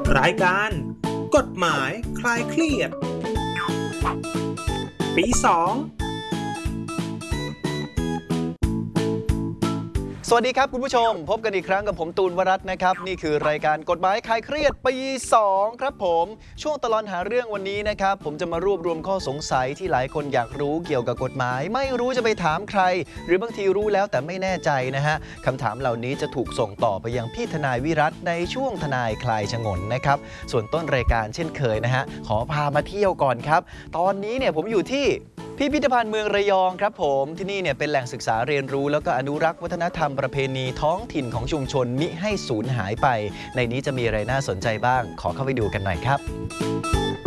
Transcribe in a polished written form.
รายการกฎหมายคลายเครียดปี2 สวัสดีครับคุณผู้ชมพบกันอีกครั้งกับผมตูนวรัตน์นะครับนี่คือรายการกฎหมายคลายเครียดปี2ครับผมช่วงตลอดหาเรื่องวันนี้นะครับผมจะมารวบรวมข้อสงสัยที่หลายคนอยากรู้เกี่ยวกับกฎหมายไม่รู้จะไปถามใครหรือบางทีรู้แล้วแต่ไม่แน่ใจนะฮะคำถามเหล่านี้จะถูกส่งต่อไปยังพี่ทนายวิรัตในช่วงทนายคลายฉงนนะครับส่วนต้นรายการเช่นเคยนะฮะขอพามาเที่ยวก่อนครับตอนนี้เนี่ยผมอยู่ที่พิพิธภัณฑ์เมืองระยองครับผมที่นี่เนี่ยเป็นแหล่งศึกษาเรียนรู้แล้วก็อนุรักษ์วัฒนธรรมประเพณีท้องถิ่นของชุมชนมิให้สูญหายไปในนี้จะมีอะไรน่าสนใจบ้างขอเข้าไปดูกันหน่อยครับ